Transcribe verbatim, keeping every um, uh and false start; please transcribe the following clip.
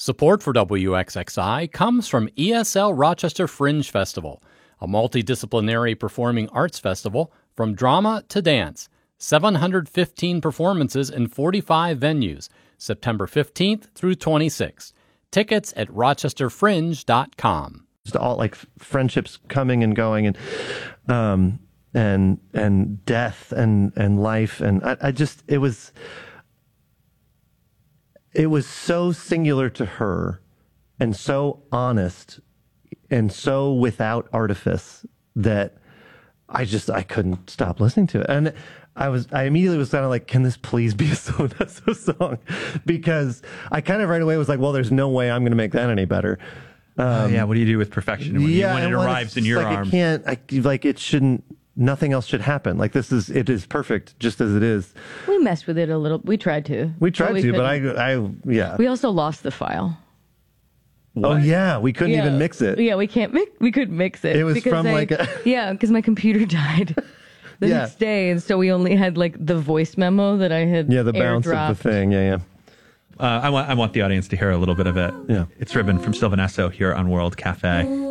Support for W X X I comes from E S L Rochester Fringe Festival, a multidisciplinary performing arts festival from drama to dance. seven hundred fifteen performances in forty-five venues, September fifteenth through twenty-sixth. Tickets at rochester fringe dot com. Just all like friendships coming and going, and um and and death and and life, and I, I just it was it was so singular to her and so honest and so without artifice that I just I couldn't stop listening to it. And I was I immediately was kind of like, can this please be a So Nesso song? Because I kind of right away was like, well, there's no way I'm going to make that any better. Um, uh, yeah, what do you do with perfection when, yeah, you, when it when arrives in your like arms? It can't, I, like it shouldn't, nothing else should happen. Like this is, it is perfect just as it is. We messed with it a little. We tried to. We tried but we to, but I, couldn't. I, yeah. We also lost the file. Oh yeah, we couldn't Yeah. even mix it. Yeah, we can't mix. We couldn't mix it. It was because from I- like a- yeah, because my computer died the Yeah. next day, and so we only had like the voice memo that I had. Yeah, the bounce of airdropped. the thing. Yeah, yeah. Uh, I want I want the audience to hear a little bit of it. Yeah. It's Ribbon from Sylvan Esso here on World Cafe.